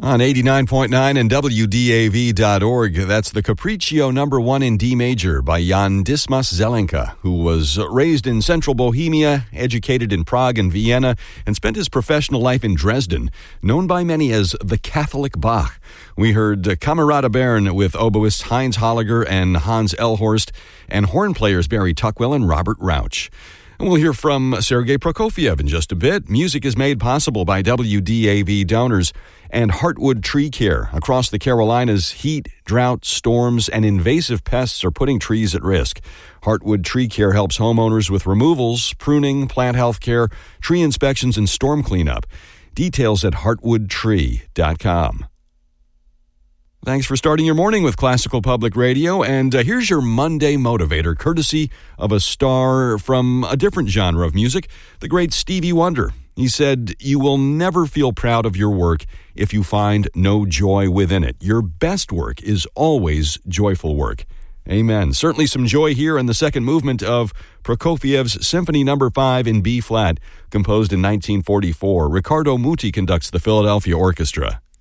On 89.9 and WDAV.org, that's the Capriccio No. 1 in D major by Jan Dismas Zelenka, who was raised in central Bohemia, educated in Prague and Vienna, and spent his professional life in Dresden, known by many as the Catholic Bach. We heard Camerata Bern with oboists Heinz Holliger and Hans Elhorst, and horn players Barry Tuckwell and Robert Rauch. And we'll hear from Sergei Prokofiev in just a bit. Music is made possible by WDAV donors and Heartwood Tree Care. Across the Carolinas, heat, drought, storms, and invasive pests are putting trees at risk. Heartwood Tree Care helps homeowners with removals, pruning, plant health care, tree inspections, and storm cleanup. Details at heartwoodtree.com. Thanks for starting your morning with Classical Public Radio, and here's your Monday motivator, courtesy of a star from a different genre of music, the great Stevie Wonder. He said, "You will never feel proud of your work if you find no joy within it. Your best work is always joyful work." Amen. Certainly some joy here in the second movement of Prokofiev's Symphony No. 5 in B-flat, composed in 1944. Riccardo Muti conducts the Philadelphia Orchestra.